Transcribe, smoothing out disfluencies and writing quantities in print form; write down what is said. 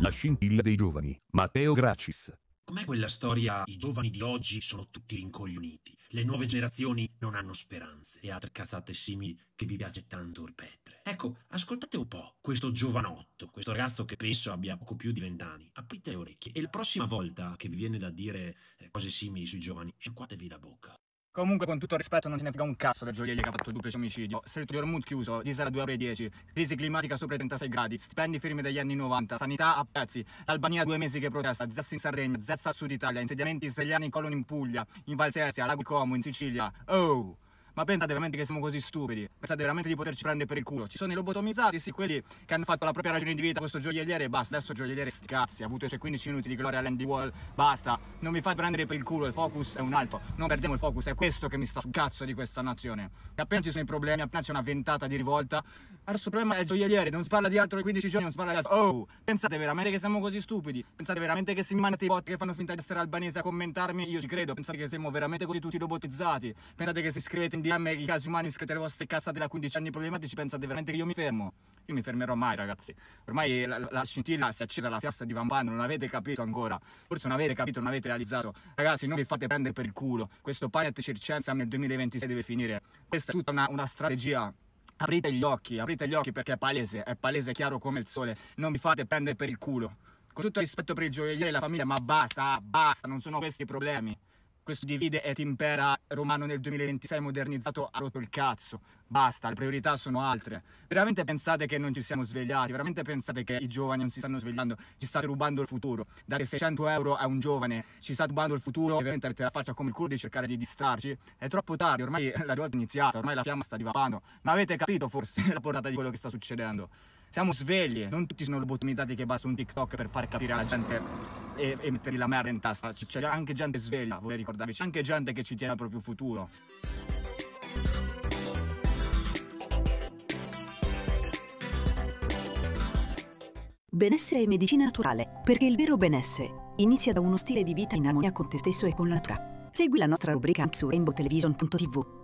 La scintilla dei giovani. Matteo Gracis. Com'è quella storia? I giovani di oggi sono tutti rincoglioniti. Le nuove generazioni non hanno speranze e altre cazzate simili che vi piace tanto ripetere. Ecco, ascoltate un po' questo giovanotto, questo ragazzo che penso abbia poco più di 20 anni. Aprite le orecchie e la prossima volta che vi viene da dire cose simili sui giovani, sciacquatevi la bocca. Comunque, con tutto il rispetto, non te ne frega un cazzo del gioielliere che ha fatto il duplice omicidio. Stretto di Ormuz chiuso, diesel a 2,10 €, crisi climatica sopra i 36 gradi, stipendi fermi dagli anni 90, sanità a pezzi, l'Albania 2 mesi che protesta, ZES in Sardegna, ZES al sud Italia, insediamenti israeliani in coloni in Puglia, in Val Sesia, Lago di Como, in Sicilia. Oh! Ma pensate veramente che siamo così stupidi? Pensate veramente di poterci prendere per il culo? Ci sono i lobotomizzati, sì, quelli che hanno fatto la propria ragione di vita, questo gioielliere e basta. Adesso il gioielliere sti cazzi, ha avuto i suoi 15 minuti di gloria all'Andy Wall, basta. Non mi fate prendere per il culo, il focus è un altro. Non perdiamo il focus, è questo che mi sta sul cazzo di questa nazione. E appena ci sono i problemi, appena c'è una ventata di rivolta, adesso il problema è il gioielliere, non si parla di altro di 15 giorni, non si parla di altro. Oh, pensate veramente che siamo così stupidi? Pensate veramente che se mi mandate i bot che fanno finta di essere albanesi a commentarmi, io ci credo? Pensate che siamo veramente così tutti robotizzati? Pensate che se scrivete in DM i casi umani, scrivete le vostre cazzate da 15 anni problematici, pensate veramente che io mi fermo? Io mi fermerò mai, ragazzi. Ormai la scintilla si è accesa, la fiassa di Van, non avete capito ancora. Forse non avete capito, non avete realizzato. Ragazzi, non vi fate prendere per il culo. Questo Planet Circense nel 2026 deve finire. Questa è tutta una strategia. Aprite gli occhi perché è palese, chiaro come il sole. Non vi fate prendere per il culo. Con tutto il rispetto per il gioielliere e la famiglia, ma basta, non sono questi i problemi. Questo divide et impera romano nel 2026 modernizzato ha rotto il cazzo. Basta, le priorità sono altre. Veramente pensate che non ci siamo svegliati? Veramente pensate che i giovani non si stanno svegliando? Ci state rubando il futuro. Dare 600 € a un giovane ci sta rubando il futuro e veramente avete la faccia come il culo di cercare di distrarci? È troppo tardi, ormai la rivolta è iniziata, ormai la fiamma sta divapando. Ma avete capito forse la portata di quello che sta succedendo? Siamo svegli, non tutti sono lobotomizzati che basta un TikTok per far capire alla gente e mettergli la merda in testa. C'è anche gente sveglia, vorrei ricordarvi, c'è anche gente che ci tiene al proprio futuro. Benessere e medicina naturale, perché il vero benessere inizia da uno stile di vita in armonia con te stesso e con la natura. Segui la nostra rubrica su rainbowtelevision.tv.